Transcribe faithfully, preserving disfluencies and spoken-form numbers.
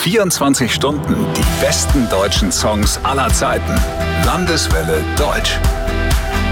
vierundzwanzig Stunden die besten deutschen Songs aller Zeiten. Landeswelle Deutsch.